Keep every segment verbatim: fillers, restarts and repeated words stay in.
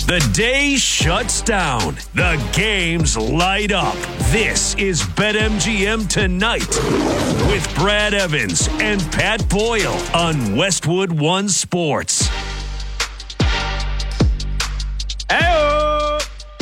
The day shuts down. The games light up. This is BetMGM Tonight with Brad Evans and Pat Boyle on Westwood One Sports. Hey,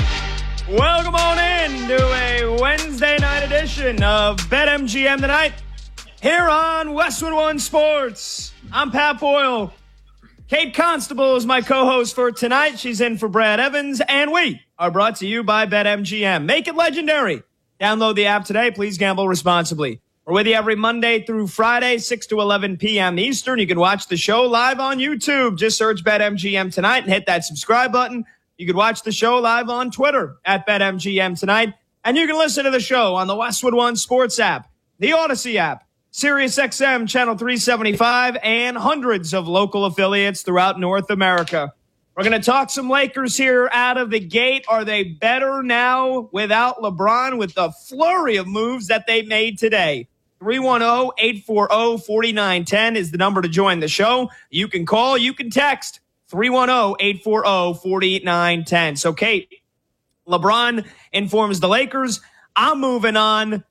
welcome on in to a Wednesday night edition of BetMGM Tonight here on Westwood One Sports. I'm Pat Boyle. Kate Constable is my co-host for tonight. She's in for Brad Evans, and we are brought to you by BetMGM. Make it legendary. Download the app today. Please gamble responsibly. We're with you every Monday through Friday, six to eleven p.m. Eastern. You can watch the show live on YouTube. Just search BetMGM Tonight and hit that subscribe button. You can watch the show live on Twitter at BetMGM Tonight. And you can listen to the show on the Westwood One Sports app, the Odyssey app, SiriusXM Channel three seventy-five, and hundreds of local affiliates throughout North America. We're going to talk some Lakers here out of the gate. Are they better now without LeBron with the flurry of moves that they made today? three one zero, eight four zero, four nine one zero is the number to join the show. You can call, you can text three one zero, eight four zero, four nine one zero. So, Kate, LeBron informs the Lakers, I'm moving on.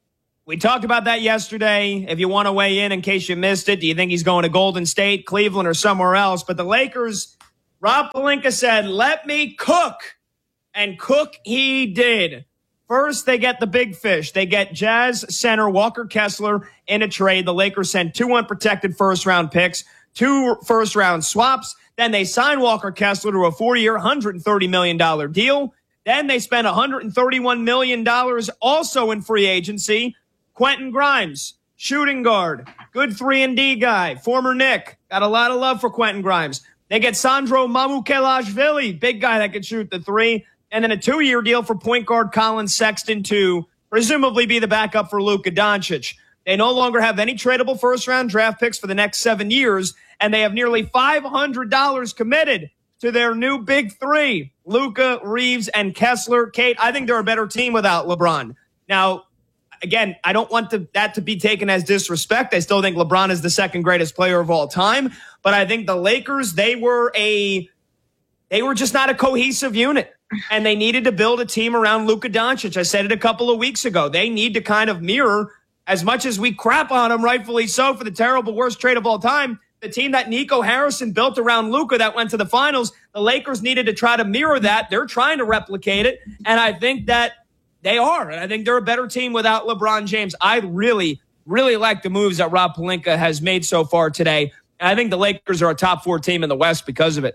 We talked about that yesterday. If you want to weigh in in case you missed it, do you think he's going to Golden State, Cleveland, or somewhere else? But the Lakers, Rob Pelinka said, let me cook. And cook he did. First, they get the big fish. They get Jazz center Walker Kessler in a trade. The Lakers send two unprotected first-round picks, two first-round swaps. Then they sign Walker Kessler to a four-year, one hundred thirty million dollars deal. Then they spend one hundred thirty-one million dollars also in free agency. Quentin Grimes, shooting guard, good three and D guy, former Knick. Got a lot of love for Quentin Grimes. They get Sandro Mamukelashvili, big guy that can shoot the three. And then a two-year deal for point guard Colin Sexton to presumably be the backup for Luka Doncic. They no longer have any tradable first-round draft picks for the next seven years, and they have nearly five hundred dollars committed to their new big three, Luka, Reeves, and Kessler. Kate, I think they're a better team without LeBron. Now, again, I don't want to, that to be taken as disrespect. I still think LeBron is the second greatest player of all time, but I think the Lakers, they were a, they were just not a cohesive unit, and they needed to build a team around Luka Doncic. I said it a couple of weeks ago. They need to kind of mirror, as much as we crap on him, rightfully so, for the terrible worst trade of all time, the team that Nico Harrison built around Luka that went to the finals. The Lakers needed to try to mirror that. They're trying to replicate it, and I think that they are, and I think they're a better team without LeBron James. I really, really like the moves that Rob Pelinka has made so far today. And I think the Lakers are a top four team in the West because of it.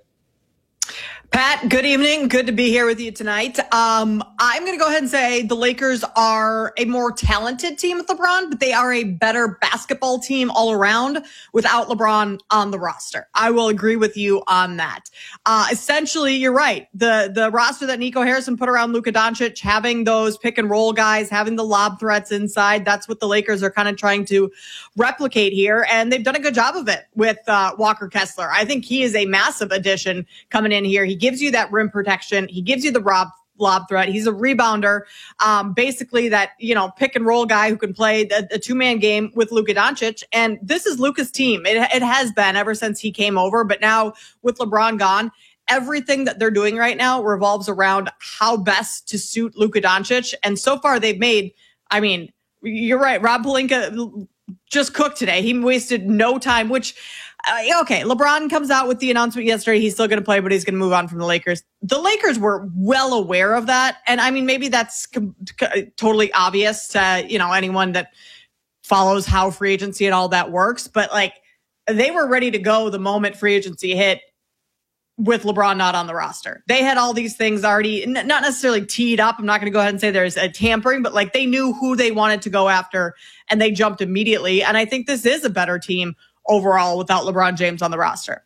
Pat, good evening. Good to be here with you tonight. Um, I'm going to go ahead and say the Lakers are a more talented team with LeBron, but they are a better basketball team all around without LeBron on the roster. I will agree with you on that. Uh, essentially, you're right. The the roster that Nico Harrison put around Luka Doncic, having those pick and roll guys, having the lob threats inside, that's what the Lakers are kind of trying to replicate here. And they've done a good job of it with uh, Walker Kessler. I think he is a massive addition coming in here. He gives you that rim protection. He gives you the rob, lob threat. He's a rebounder. Um, basically that, you know, pick and roll guy who can play a, a two-man game with Luka Doncic. And this is Luka's team. It, it has been ever since he came over. But now with LeBron gone, everything that they're doing right now revolves around how best to suit Luka Doncic. And so far they've made, I mean, you're right. Rob Pelinka just cooked today. He wasted no time, which, uh, okay, LeBron comes out with the announcement yesterday. He's still going to play, but he's going to move on from the Lakers. The Lakers were well aware of that. And I mean, maybe that's com- c- totally obvious to, you know, anyone that follows how free agency and all that works. But like, they were ready to go the moment free agency hit with LeBron not on the roster. They had all these things already, n- not necessarily teed up. I'm not going to go ahead and say there's a tampering, but like they knew who they wanted to go after and they jumped immediately. And I think this is a better team overall without LeBron James on the roster.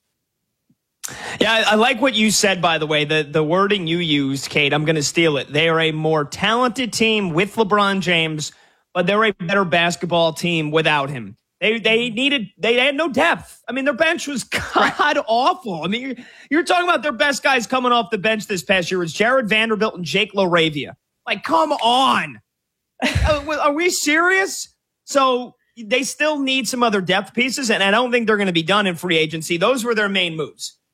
Yeah, I, I like what you said, by the way, the, the wording you used, Kate. I'm going to steal it. They are a more talented team with LeBron James, but they're a better basketball team without him. They they needed, they had no depth. I mean, their bench was god awful. I mean, you're, you're talking about their best guys coming off the bench this past year was Jared Vanderbilt and Jake LaRavia. Like, come on. Are we serious? So they still need some other depth pieces, and I don't think they're going to be done in free agency. Those were their main moves.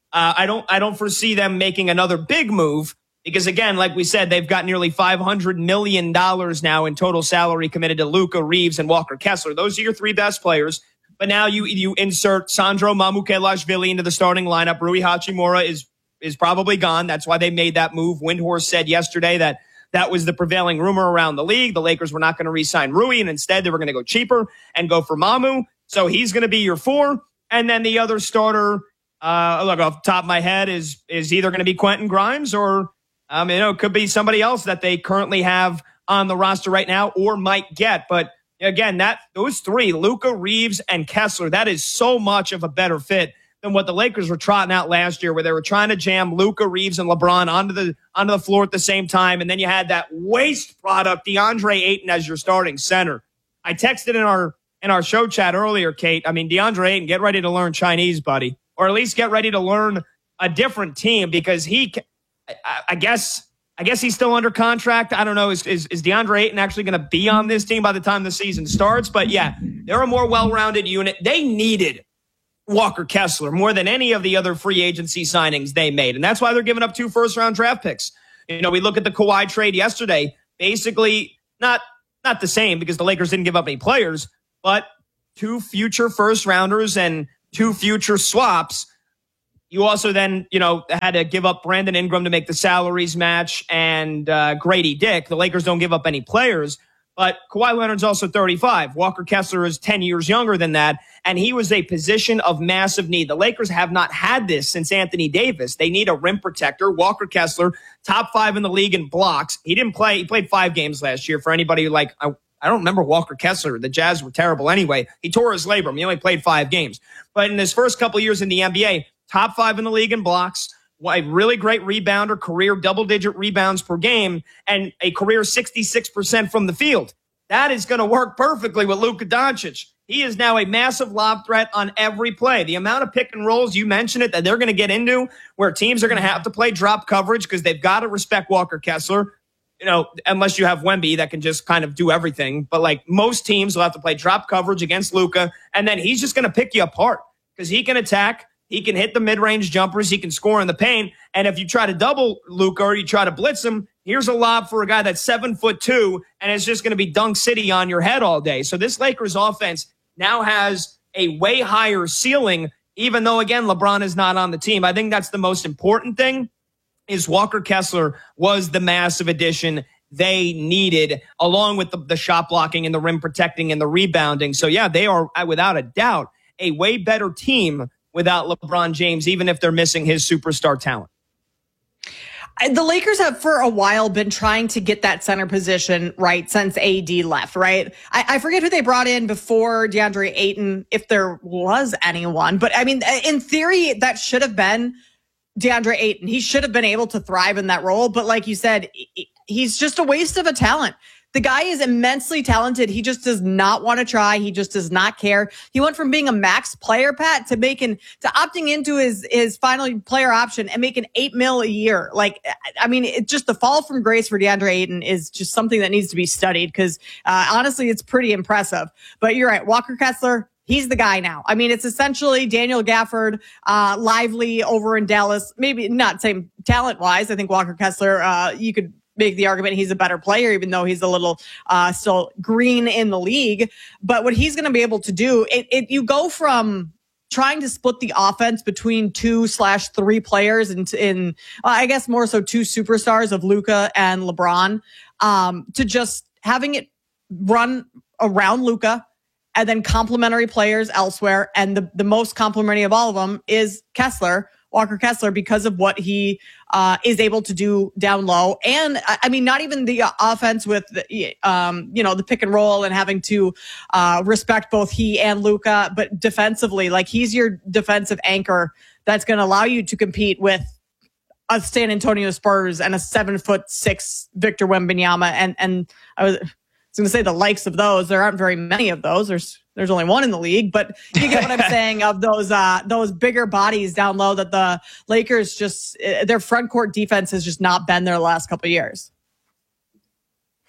Uh, I don't, I don't foresee them making another big move because, again, like we said, they've got nearly five hundred million dollars now in total salary committed to Luka, Reeves, and Walker Kessler. Those are your three best players. But now you you insert Sandro Mamukelashvili into the starting lineup. Rui Hachimura is is probably gone. That's why they made that move. Windhorst said yesterday that that was the prevailing rumor around the league. The Lakers were not going to re-sign Rui, and instead they were going to go cheaper and go for Mamu. So he's going to be your four. And then the other starter, uh, look, off the top of my head, is is either going to be Quentin Grimes or um, you know, it could be somebody else that they currently have on the roster right now or might get. But again, that those three, Luka, Reeves, and Kessler, that is so much of a better fit than what the Lakers were trotting out last year, where they were trying to jam Luka, Reeves, and LeBron onto the onto the floor at the same time. And then you had that waste product, DeAndre Ayton, as your starting center. I texted in our in our show chat earlier, Kate. I mean, DeAndre Ayton, get ready to learn Chinese, buddy, or at least get ready to learn a different team because he, I, I guess. I guess he's still under contract. I don't know. Is, is, is DeAndre Ayton actually going to be on this team by the time the season starts? But yeah, they're a more well-rounded unit. They needed Walker Kessler more than any of the other free agency signings they made. And that's why they're giving up two first-round draft picks. You know, we look at the Kawhi trade yesterday, basically not, not the same because the Lakers didn't give up any players, but two future first-rounders and two future swaps. You also then, you know, had to give up Brandon Ingram to make the salaries match and uh, Grady Dick. The Lakers don't give up any players, but Kawhi Leonard's also thirty-five. Walker Kessler is ten years younger than that, and he was a position of massive need. The Lakers have not had this since Anthony Davis. They need a rim protector. Walker Kessler, top five in the league in blocks. He didn't play. He played five games last year. For anybody who like, I, I don't remember Walker Kessler. The Jazz were terrible anyway. He tore his labrum. He only played five games. But in his first couple years in the N B A, top five in the league in blocks, a really great rebounder, career double-digit rebounds per game, and a career sixty-six percent from the field. That is going to work perfectly with Luka Doncic. He is now a massive lob threat on every play. The amount of pick and rolls, you mentioned it, that they're going to get into where teams are going to have to play drop coverage because they've got to respect Walker Kessler, you know, unless you have Wemby that can just kind of do everything. But like most teams will have to play drop coverage against Luka, and then he's just going to pick you apart because he can attack. He can hit the mid-range jumpers. He can score in the paint. And if you try to double Luka or you try to blitz him, here's a lob for a guy that's seven foot two, and it's just going to be dunk city on your head all day. So this Lakers offense now has a way higher ceiling, even though, again, LeBron is not on the team. I think that's the most important thing is Walker Kessler was the massive addition they needed, along with the, the shot blocking and the rim protecting and the rebounding. So, yeah, they are, without a doubt, a way better team without LeBron James, even if they're missing his superstar talent. The Lakers have for a while been trying to get that center position right since A D left, right? I, I forget who they brought in before DeAndre Ayton, if there was anyone. But, I mean, in theory, that should have been DeAndre Ayton. He should have been able to thrive in that role. But like you said, he's just a waste of a talent. The guy is immensely talented. He just does not want to try. He just does not care. He went from being a max player, Pat, to making, to opting into his, his final player option and making eight mil a year. Like, I mean, it just the fall from grace for DeAndre Ayton is just something that needs to be studied because, uh, honestly, it's pretty impressive. But you're right. Walker Kessler, he's the guy now. I mean, it's essentially Daniel Gafford, uh, Lively over in Dallas. Maybe not same talent wise. I think Walker Kessler, uh, you could make the argument he's a better player, even though he's a little uh, still green in the league. But what he's going to be able to do, it, it, you go from trying to split the offense between two slash three players and in, in uh, I guess more so two superstars of Luka and LeBron, um, to just having it run around Luka and then complementary players elsewhere. And the, the most complementary of all of them is Kessler, Walker Kessler, because of what he uh, is able to do down low. And I mean, not even the offense with, the, um, you know, the pick and roll and having to uh, respect both he and Luka, but defensively, like he's your defensive anchor that's going to allow you to compete with a San Antonio Spurs and a seven foot six Victor Wembanyama. And, and I was, I was going to say the likes of those. There aren't very many of those. There's, There's only one in the league, but you get what I'm saying of those, uh, those bigger bodies down low that the Lakers just, their front court defense has just not been there the last couple of years.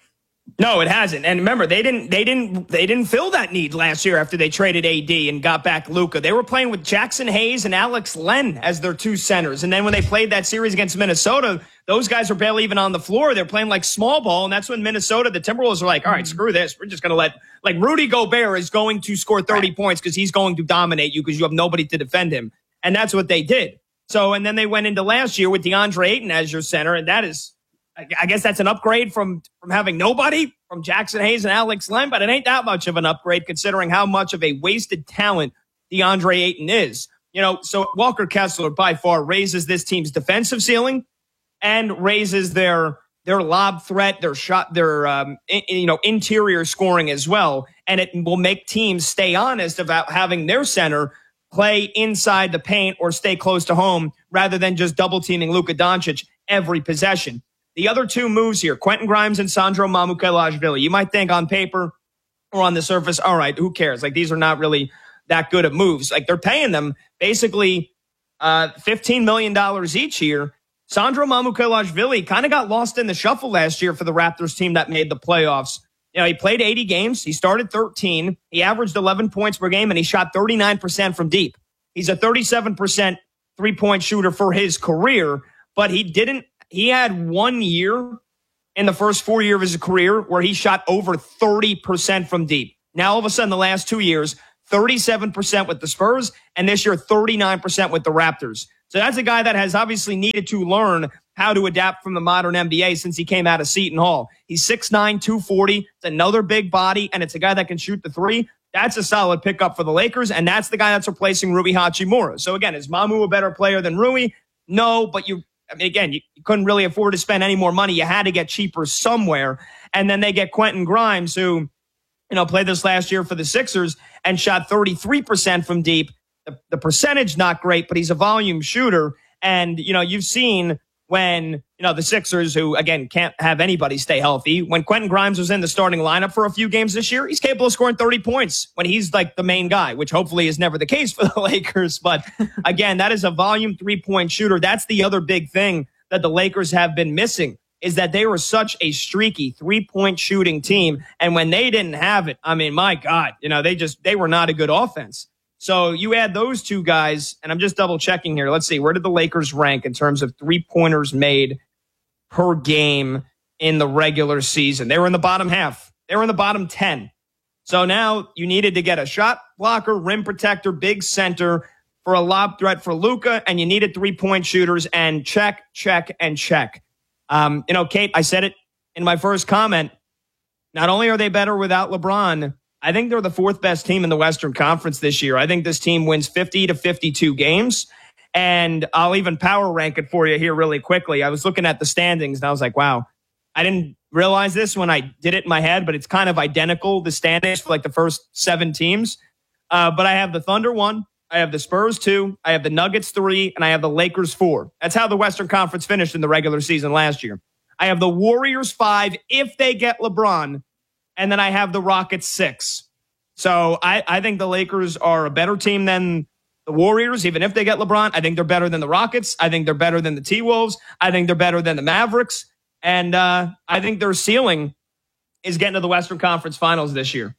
No, it hasn't. And remember, they didn't they didn't they didn't fill that need last year after they traded A D and got back Luka. They were playing with Jackson Hayes and Alex Len as their two centers. And then when they played that series against Minnesota, those guys were barely even on the floor. They're playing like small ball, and that's when Minnesota, the Timberwolves, are like, all right, screw this. We're just going to let – like Rudy Gobert is going to score thirty right. points because he's going to dominate you because you have nobody to defend him. And that's what they did. So, and then they went into last year with DeAndre Ayton as your center, and that is – I guess that's an upgrade from, from having nobody, from Jackson Hayes and Alex Len, but it ain't that much of an upgrade considering how much of a wasted talent DeAndre Ayton is. You know, so Walker Kessler by far raises this team's defensive ceiling and raises their their lob threat, their shot, their um, in, you know interior scoring as well, and it will make teams stay honest about having their center play inside the paint or stay close to home rather than just double teaming Luka Doncic every possession. The other two moves here, Quentin Grimes and Sandro Mamukelashvili. You might think on paper or on the surface, all right, who cares? Like, these are not really that good of moves. Like, they're paying them basically uh, fifteen million dollars each year. Sandro Mamukelashvili kind of got lost in the shuffle last year for the Raptors team that made the playoffs. You know, he played eighty games. He started thirteen. He averaged eleven points per game, and he shot thirty-nine percent from deep. He's a thirty-seven percent three-point shooter for his career, but he didn't He had one year in the first four years of his career where he shot over thirty percent from deep. Now, all of a sudden, the last two years, thirty-seven percent with the Spurs, and this year, thirty-nine percent with the Raptors. So that's a guy that has obviously needed to learn how to adapt from the modern N B A since he came out of Seton Hall. He's six nine, two forty. It's another big body, and it's a guy that can shoot the three. That's a solid pickup for the Lakers, and that's the guy that's replacing Rui Hachimura. So, again, is Mamu a better player than Rui? No, but you... I mean, again, you, you couldn't really afford to spend any more money. You had to get cheaper somewhere. And then they get Quentin Grimes, who, you know, played this last year for the Sixers and shot thirty-three percent from deep. The, the percentage not great, but he's a volume shooter. And, you know, you've seen when, you know, the Sixers, who, again, can't have anybody stay healthy, when Quentin Grimes was in the starting lineup for a few games this year, he's capable of scoring thirty points when he's like the main guy, which hopefully is never the case for the Lakers. But again, that is a volume three-point shooter. That's the other big thing that the Lakers have been missing, is that they were such a streaky three-point shooting team. And when they didn't have it, I mean, my God, you know, they just, they were not a good offense. So you add those two guys, and I'm just double checking here. Let's see, where did the Lakers rank in terms of three-pointers made per game in the regular season? They were in the bottom half. They were in the bottom ten. So now you needed to get a shot blocker, rim protector, big center for a lob threat for Luka, and you needed three-point shooters, and check, check, and check. Um, you know, Kate, I said it in my first comment. Not only are they better without LeBron, I think they're the fourth best team in the Western Conference this year. I think this team wins fifty to fifty-two games, and I'll even power rank it for you here really quickly. I was looking at the standings, and I was like, wow, I didn't realize this when I did it in my head, but it's kind of identical, the standings for like the first seven teams. Uh, but I have the Thunder one, I have the Spurs two, I have the Nuggets three, and I have the Lakers four. That's how the Western Conference finished in the regular season last year. I have the Warriors five if they get LeBron, and then I have the Rockets six. So I, I think the Lakers are a better team than the Warriors, even if they get LeBron. I think they're better than the Rockets. I think they're better than the T-Wolves. I think they're better than the Mavericks. And uh, I think their ceiling is getting to the Western Conference Finals this year.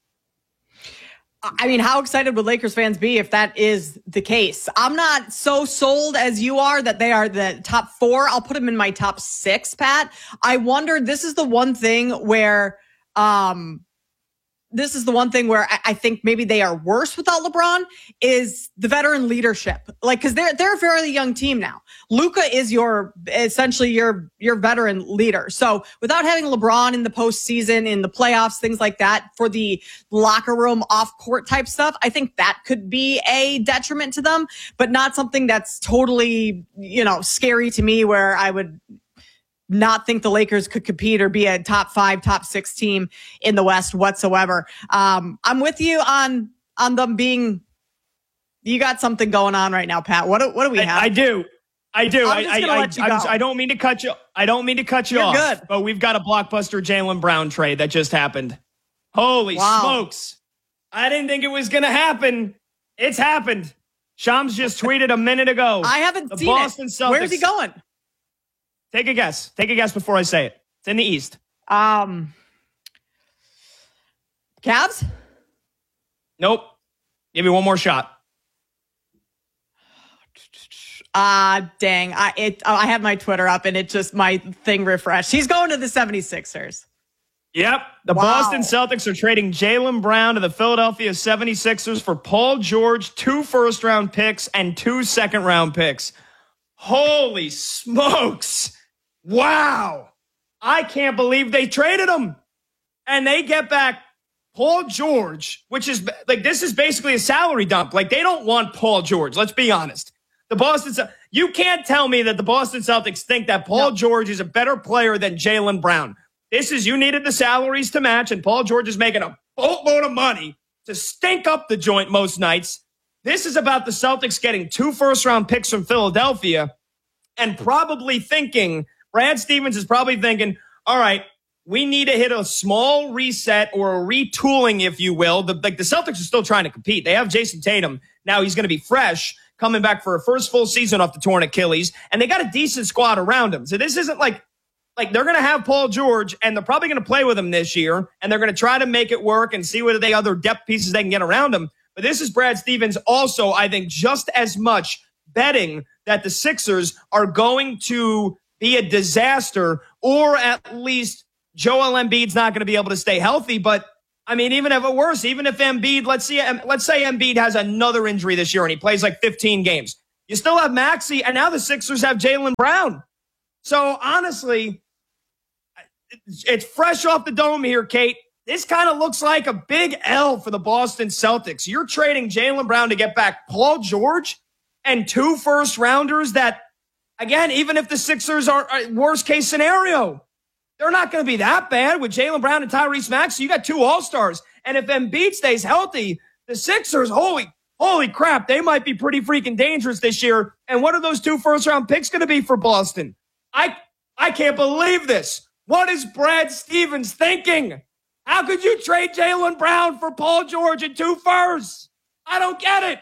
I mean, how excited would Lakers fans be if that is the case? I'm not so sold as you are that they are the top four. I'll put them in my top six, Pat. I wonder, this is the one thing where... Um, this is the one thing where I, I think maybe they are worse without LeBron is the veteran leadership. Like, cause they're, they're a fairly young team now. Luka is your, essentially your, your veteran leader. So without having LeBron in the postseason, in the playoffs, things like that, for the locker room off court type stuff, I think that could be a detriment to them, but not something that's totally, you know, scary to me where I would not think the Lakers could compete or be a top five, top six team in the West whatsoever. Um, I'm with you on, on them being, you got something going on right now, Pat. What do, what do we have? I, I do. I do. I'm just I, gonna I, let you I, go. I don't mean to cut you. I don't mean to cut you You're off. good. But we've got a blockbuster Jaylen Brown trade that just happened. Holy Wow. smokes. I didn't think it was going to happen. It's happened. Shams just tweeted a minute ago. I haven't the seen Boston it. Celtics. Where's he going? Take a guess. Take a guess before I say it. It's in the East. Um, Cavs? Nope. Give me one more shot. Ah, uh, dang. I it I have my Twitter up and it just, my thing refreshed. He's going to the seventy-sixers. Yep. The Wow. Boston Celtics are trading Jaylen Brown to the Philadelphia seventy-sixers for Paul George, two first-round picks, and two second-round picks. Holy smokes. Wow. I can't believe they traded him. And they get back Paul George, which is, like, this is basically a salary dump. Like, they don't want Paul George. Let's be honest. The Boston, you can't tell me that the Boston Celtics think that Paul no. George is a better player than Jaylen Brown. This is, you needed the salaries to match, and Paul George is making a boatload of money to stink up the joint most nights. This is about the Celtics getting two first-round picks from Philadelphia and probably thinking, Brad Stevens is probably thinking, all right, we need to hit a small reset or a retooling, if you will. The, like the Celtics are still trying to compete. They have Jason Tatum. Now he's going to be fresh, coming back for a first full season off the torn Achilles, and they got a decent squad around him. So this isn't like, like they're going to have Paul George, and they're probably going to play with him this year, and they're going to try to make it work and see what the other depth pieces they can get around him. But this is Brad Stevens also, I think, just as much betting that the Sixers are going to be a disaster, or at least Joel Embiid's not going to be able to stay healthy. But I mean, even if it worse, even if Embiid, let's see, let's say Embiid has another injury this year and he plays like fifteen games, you still have Maxey, and now the Sixers have Jaylen Brown. So honestly, it's fresh off the dome here, Kate. This kind of looks like a big L for the Boston Celtics. You're trading Jaylen Brown to get back Paul George and two first rounders that, again, even if the Sixers are, are worst case scenario, they're not going to be that bad with Jaylen Brown and Tyrese Maxey. You got two all-stars. And if Embiid stays healthy, the Sixers, holy, holy crap, they might be pretty freaking dangerous this year. And what are those two first-round picks going to be for Boston? I, I can't believe this. What is Brad Stevens thinking? How could you trade Jaylen Brown for Paul George and two firsts? I don't get it.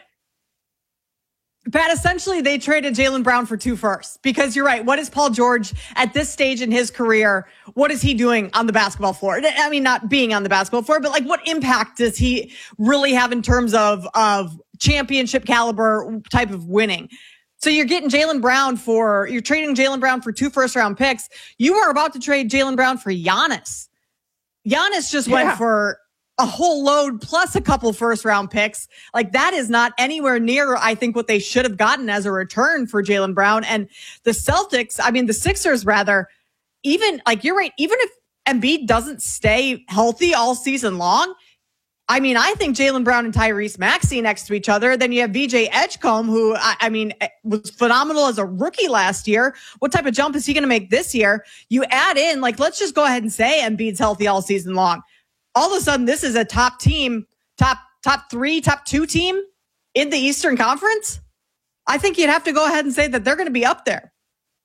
Pat, essentially, they traded Jaylen Brown for two firsts because you're right. What is Paul George at this stage in his career? What is he doing on the basketball floor? I mean, not being on the basketball floor, but like what impact does he really have in terms of, of championship caliber type of winning? So you're getting Jaylen Brown for, you're trading Jaylen Brown for two first round picks. You are about to trade Jaylen Brown for Giannis. Giannis just yeah. went for a whole load plus a couple first round picks. Like that is not anywhere near, I think, what they should have gotten as a return for Jaylen Brown. And the Celtics, I mean, the Sixers rather, even like you're right, even if Embiid doesn't stay healthy all season long, I mean, I think Jaylen Brown and Tyrese Maxey next to each other. Then you have V J Edgecombe, who I, I mean, was phenomenal as a rookie last year. What type of jump is he going to make this year? You add in, like, let's just go ahead and say Embiid's healthy all season long. All of a sudden, this is a top team, top, top three, top two team in the Eastern Conference. I think you'd have to go ahead and say that they're going to be up there.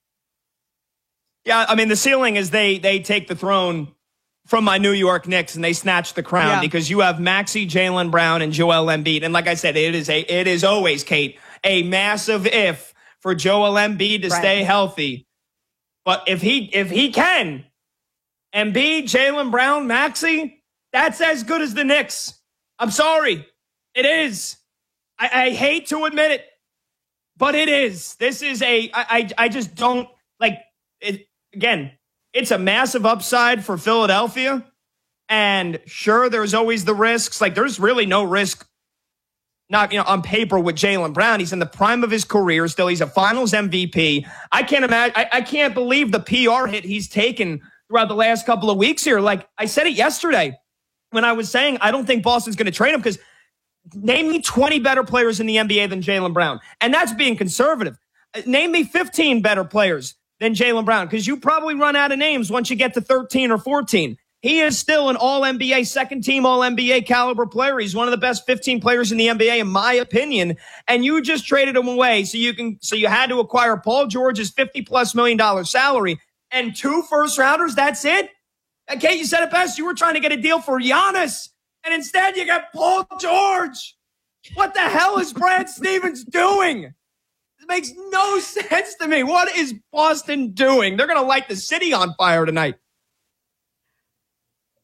Yeah, I mean, the ceiling is they they take the throne from my New York Knicks and they snatch the crown yeah. because you have Maxey, Jaylen Brown, and Joel Embiid. And like I said, it is a it is always, Kate, a massive if for Joel Embiid to right. stay healthy. But if he if he can, Embiid, Jaylen Brown, Maxey, that's as good as the Knicks. I'm sorry. It is. I, I hate to admit it, but it is. This is a, I, I, I just don't, like, it, again, it's a massive upside for Philadelphia. And sure, there's always the risks. Like, there's really no risk, not, you know, on paper with Jaylen Brown. He's in the prime of his career still. He's a finals M V P. I can't imagine, I, I can't believe the P R hit he's taken throughout the last couple of weeks here. Like, I said it yesterday when I was saying I don't think Boston's going to trade him, because name me twenty better players in the N B A than Jaylen Brown. And that's being conservative. Name me fifteen better players than Jaylen Brown, because you probably run out of names once you get to thirteen or fourteen. He is still an all-N B A, second-team all-N B A caliber player. He's one of the best fifteen players in the N B A, in my opinion. And you just traded him away, so you can. So you had to acquire Paul George's fifty-plus million dollar salary and two first-rounders. That's it? Okay, you said it best. You were trying to get a deal for Giannis, and instead you got Paul George. What the hell is Brad Stevens doing? It makes no sense to me. What is Boston doing? They're going to light the city on fire tonight.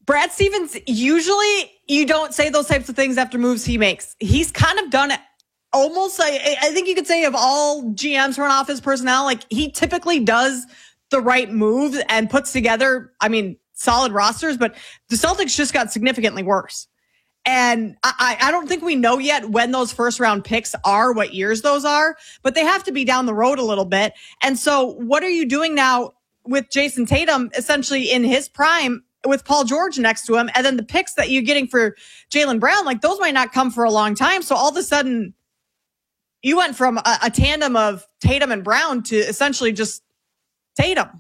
Brad Stevens, usually you don't say those types of things after moves he makes. He's kind of done it almost, I, I think you could say of all G Ms run off his personnel, like he typically does the right moves and puts together, I mean, solid rosters, but the Celtics just got significantly worse. And I, I don't think we know yet when those first round picks are, what years those are, but they have to be down the road a little bit. And so what are you doing now with Jason Tatum essentially in his prime with Paul George next to him? And then the picks that you're getting for Jaylen Brown, like those might not come for a long time. So all of a sudden you went from a, a tandem of Tatum and Brown to essentially just Tatum.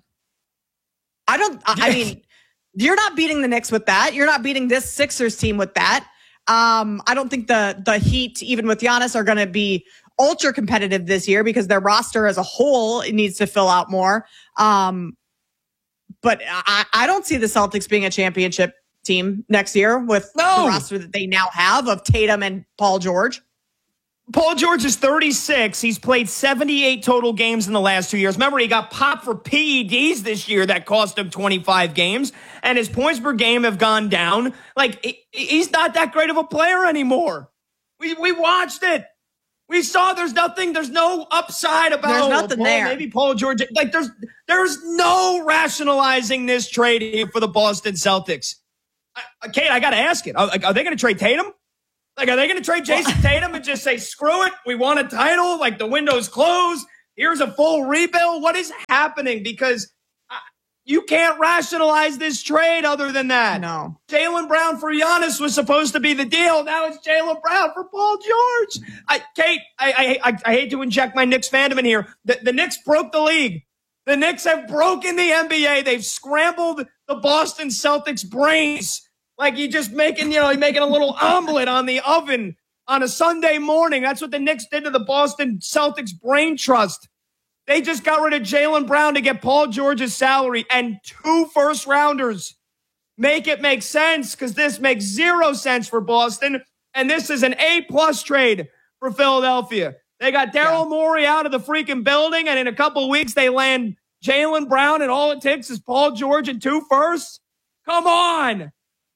I don't, I, I mean, you're not beating the Knicks with that. You're not beating this Sixers team with that. Um, I don't think the the Heat, even with Giannis, are going to be ultra competitive this year because their roster as a whole needs to fill out more. Um, but I, I don't see the Celtics being a championship team next year with no. the roster that they now have of Tatum and Paul George. Paul George is thirty-six. He's played seventy-eight total games in the last two years. Remember, he got popped for P E Ds this year that cost him twenty-five games, and his points per game have gone down. Like, he's not that great of a player anymore. We we watched it. We saw there's nothing, there's no upside about There's nothing Paul, there. Maybe Paul George. Like, there's there's no rationalizing this trade here for the Boston Celtics. I, Kate, I got to ask it. Are, are they going to trade Tatum? Like, are they going to trade Jason Tatum and just say, screw it, we want a title, like the window's closed, here's a full rebuild? What is happening? Because uh, you can't rationalize this trade other than that. No. Jaylen Brown for Giannis was supposed to be the deal. Now it's Jaylen Brown for Paul George. I, Kate, I, I, I, I hate to inject my Knicks fandom in here. The, the Knicks broke the league. The Knicks have broken the N B A. They've scrambled the Boston Celtics' brains. Like you just making, you know, you're making a little omelet on the oven on a Sunday morning. That's what the Knicks did to the Boston Celtics brain trust. They just got rid of Jaylen Brown to get Paul George's salary and two first rounders. Make it make sense because this makes zero sense for Boston. And this is an A-plus trade for Philadelphia. They got Daryl yeah. Morey out of the freaking building, and in a couple of weeks they land Jaylen Brown, and all it takes is Paul George and two firsts? Come on!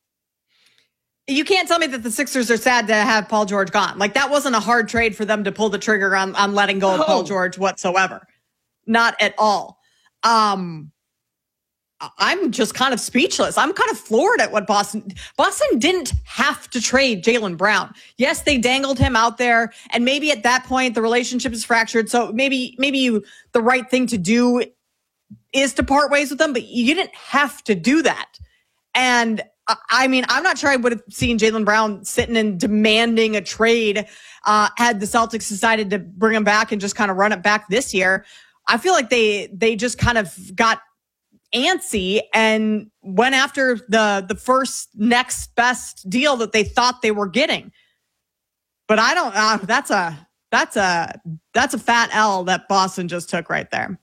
You can't tell me that the Sixers are sad to have Paul George gone. Like, that wasn't a hard trade for them to pull the trigger on, on letting go of no. Paul George whatsoever. Not at all. Um, I'm just kind of speechless. I'm kind of floored at what Boston... Boston didn't have to trade Jaylen Brown. Yes, they dangled him out there, and maybe at that point the relationship is fractured, so maybe maybe you, the right thing to do is to part ways with them, but you didn't have to do that. And I mean, I'm not sure I would have seen Jaylen Brown sitting and demanding a trade uh, had the Celtics decided to bring him back and just kind of run it back this year. I feel like they they just kind of got antsy and went after the the first next best deal that they thought they were getting. But I don't. Uh, that's a that's a that's a fat L that Boston just took right there.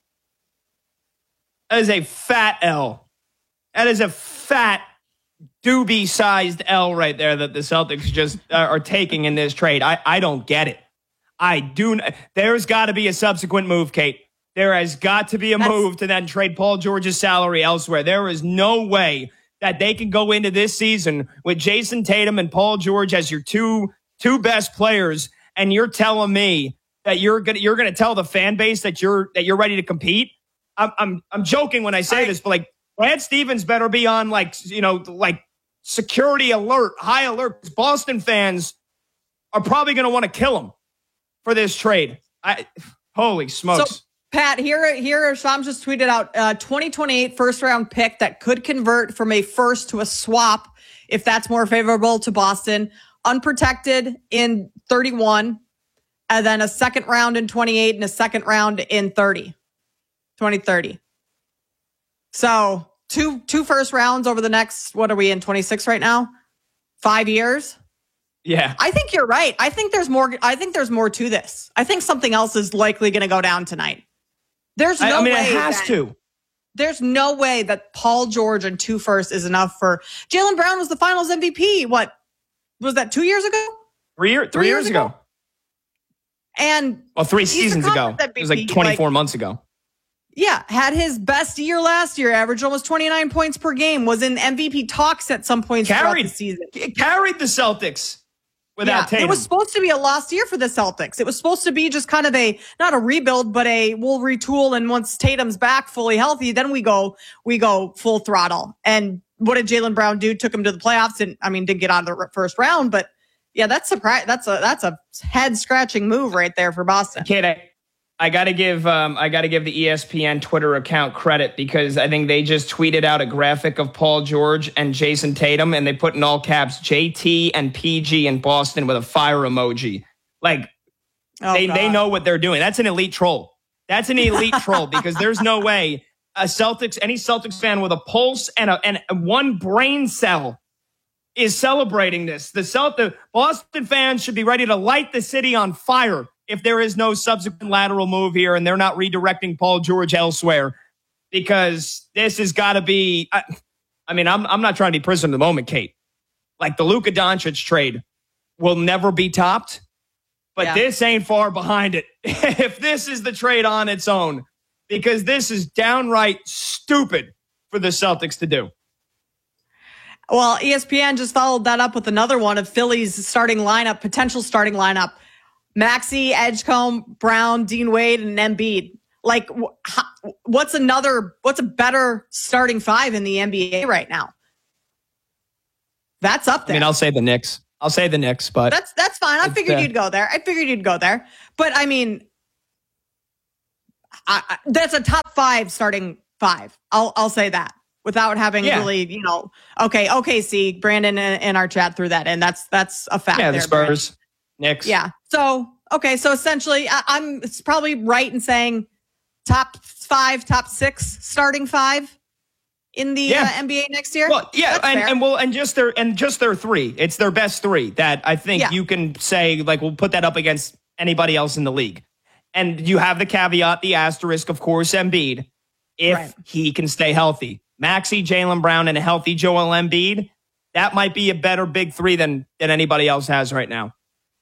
That is a fat L. That is a fat doobie-sized L right there that the Celtics just uh, are taking in this trade. I, I don't get it. I do. N- There's got to be a subsequent move, Kate. There has got to be a That's- move to then trade Paul George's salary elsewhere. There is no way that they can go into this season with Jason Tatum and Paul George as your two two best players, and you're telling me that you're gonna you're gonna tell the fan base that you're that you're ready to compete. I'm I'm I'm joking when I say I- this, but like Brad Stevens better be on like you know like. security alert, high alert. Boston fans are probably going to want to kill him for this trade. I, holy smokes. So, Pat, here, here, Sham just tweeted out uh, twenty twenty-eight first round pick that could convert from a first to a swap if that's more favorable to Boston. Unprotected in thirty-one, and then a second round in twenty-eight and a second round in thirty. twenty thirty. So, Two two first rounds over the next, what are we in, twenty-six right now? Five years? Yeah. I think you're right. I think there's more I think there's more to this. I think something else is likely going to go down tonight. There's no way. I mean, it has that, to. There's no way that Paul George and two firsts is enough for Jaylen Brown was the finals M V P. What was that, two years ago? Three, year, three, three years, years ago. ago. And well, three seasons ago. M V P, it was like twenty-four like, months ago. Yeah, had his best year last year, averaged almost twenty-nine points per game, was in M V P talks at some points carried, throughout the season. Carried the Celtics without yeah, Tatum. It was supposed to be a lost year for the Celtics. It was supposed to be just kind of a, not a rebuild, but a we'll retool. And once Tatum's back fully healthy, then we go, we go full throttle. And what did Jaylen Brown do? Took him to the playoffs and, I mean, didn't get out of the first round, but yeah, that's surprise. That's a, that's a head scratching move right there for Boston. Kid, I, I gotta give, um, I gotta give the E S P N Twitter account credit because I think they just tweeted out a graphic of Paul George and Jason Tatum, and they put in all caps J T and P G in Boston with a fire emoji. Like oh, they, they know what they're doing. That's an elite troll. That's an elite troll because there's no way a Celtics, any Celtics fan with a pulse and a, and one brain cell is celebrating this. The Celt- the Boston fans should be ready to light the city on fire if there is no subsequent lateral move here and they're not redirecting Paul George elsewhere, because this has got to be, I, I mean, I'm I'm not trying to be prisoner of the moment, Kate. Like the Luka Doncic trade will never be topped, but yeah. This ain't far behind it. If this is the trade on its own, because this is downright stupid for the Celtics to do. Well, E S P N just followed that up with another one of Philly's starting lineup, potential starting lineup. Maxey, Edgecombe, Brown, Dean Wade, and Embiid. Like, what's another, what's a better starting five in the N B A right now? That's up there. I mean, I'll say the Knicks. I'll say the Knicks, but that's that's fine. I figured uh, you'd go there. I figured you'd go there. But I mean, I, I, that's a top five starting five. I'll I'll say that without having yeah. really, you know. Okay, okay. See, Brandon in, in our chat threw that in. That's that's a fact. Yeah, there, the Spurs. Brandon. Knicks. Yeah. So, okay. So essentially I, I'm it's probably right in saying top five, top six starting five in the yeah. uh, N B A next year. Well, yeah. And, and well, and just their, and just their three, it's their best three that I think yeah. you can say, like, we'll put that up against anybody else in the league. And you have the caveat, the asterisk, of course, Embiid, if right. he can stay healthy. Maxey, Jaylen Brown, and a healthy Joel Embiid, that might be a better big three than, than anybody else has right now.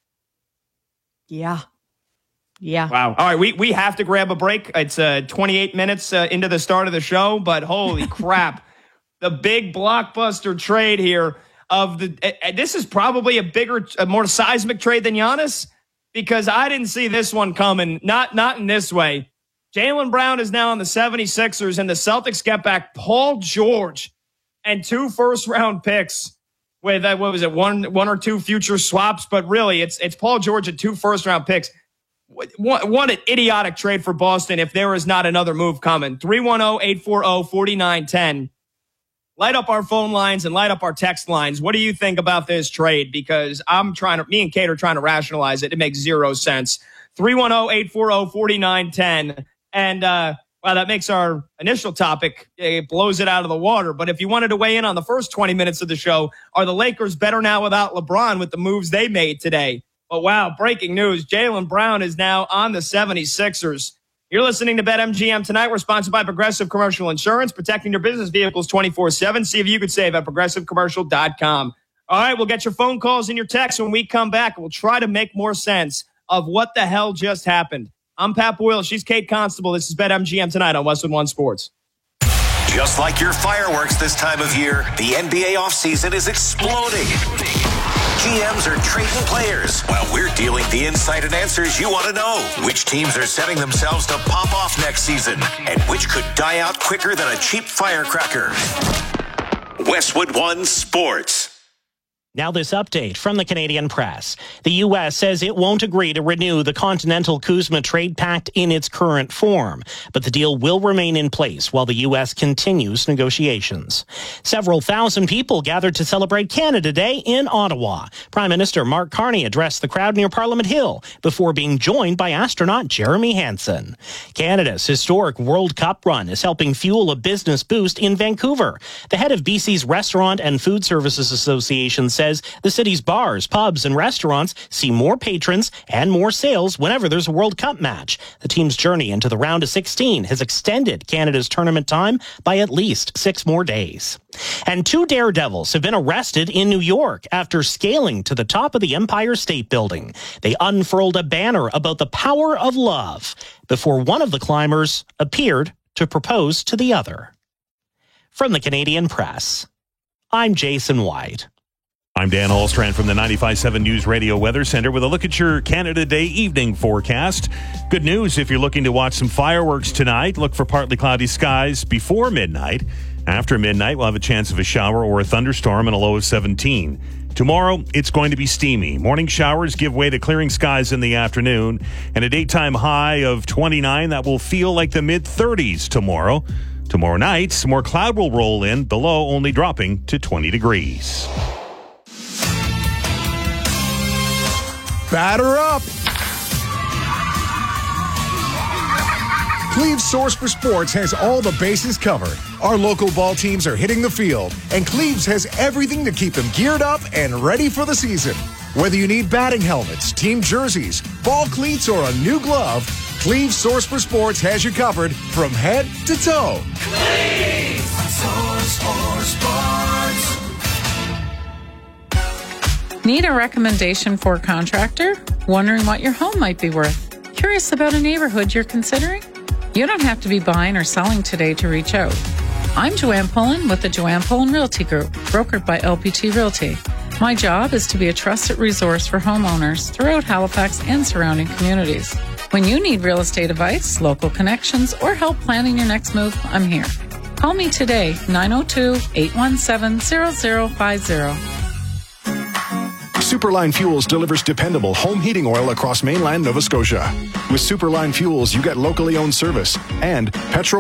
Yeah. Yeah. Wow. All right. We, we have to grab a break. It's uh, twenty-eight minutes uh, into the start of the show, but holy crap. The big blockbuster trade here of the, uh, this is probably a bigger, a more seismic trade than Giannis, because I didn't see this one coming. Not, not in this way. Jaylen Brown is now on the seventy-sixers, and the Celtics get back Paul George and two first round picks. With uh, what was it, one one or two future swaps, but really it's it's Paul George and two first round picks. What, what an idiotic trade for Boston if there is not another move coming. three one zero, eight four zero, four nine one zero. Light up our phone lines and light up our text lines. What do you think about this trade? Because I'm trying to, me and Kate are trying to rationalize it. It makes zero sense. three one zero, eight four zero, four nine one zero. And, uh, well, that makes our initial topic, it blows it out of the water. But if you wanted to weigh in on the first twenty minutes of the show, are the Lakers better now without LeBron with the moves they made today? But wow, breaking news. Jaylen Brown is now on the seventy-sixers. You're listening to BetMGM Tonight. We're sponsored by Progressive Commercial Insurance, protecting your business vehicles twenty-four seven. See if you could save at progressive commercial dot com. All right, we'll get your phone calls and your texts when we come back. We'll try to make more sense of what the hell just happened. I'm Pat Boyle. She's Kate Constable. This is BetMGM Tonight on Westwood One Sports. Just like your fireworks this time of year, the N B A offseason is exploding. G Ms are trading players while we're dealing the insight and answers you want to know. Which teams are setting themselves to pop off next season and which could die out quicker than a cheap firecracker. Westwood One Sports. Now this update from the Canadian Press. The U S says it won't agree to renew the Continental Kuzma Trade Pact in its current form, but the deal will remain in place while the U S continues negotiations. Several thousand people gathered to celebrate Canada Day in Ottawa. Prime Minister Mark Carney addressed the crowd near Parliament Hill before being joined by astronaut Jeremy Hansen. Canada's historic World Cup run is helping fuel a business boost in Vancouver. The head of B C's Restaurant and Food Services Association says the city's bars, pubs, and restaurants see more patrons and more sales whenever there's a World Cup match. The team's journey into the round of sixteen has extended Canada's tournament time by at least six more days. And two daredevils have been arrested in New York after scaling to the top of the Empire State Building. They unfurled a banner about the power of love before one of the climbers appeared to propose to the other. From the Canadian Press, I'm Jason White. I'm Dan Olstrand from the ninety-five point seven News Radio Weather Center with a look at your Canada Day evening forecast. Good news if you're looking to watch some fireworks tonight. Look for partly cloudy skies before midnight. After midnight, we'll have a chance of a shower or a thunderstorm and a low of seventeen. Tomorrow, it's going to be steamy. Morning showers give way to clearing skies in the afternoon, and a daytime high of twenty-nine that will feel like the mid-thirties tomorrow. Tomorrow night, some more cloud will roll in, the low only dropping to twenty degrees. Batter up! Cleve's Source for Sports has all the bases covered. Our local ball teams are hitting the field, and Cleve's has everything to keep them geared up and ready for the season. Whether you need batting helmets, team jerseys, ball cleats, or a new glove, Cleve's Source for Sports has you covered from head to toe. Cleve's Source for Sports. Need a recommendation for a contractor? Wondering what your home might be worth? Curious about a neighborhood you're considering? You don't have to be buying or selling today to reach out. I'm Joanne Pullen with the Joanne Pullen Realty Group, brokered by L P T Realty. My job is to be a trusted resource for homeowners throughout Halifax and surrounding communities. When you need real estate advice, local connections, or help planning your next move, I'm here. Call me today, nine oh two, eight one seven, zero zero five zero. Superline Fuels delivers dependable home heating oil across mainland Nova Scotia. With Superline Fuels, you get locally owned service and petrol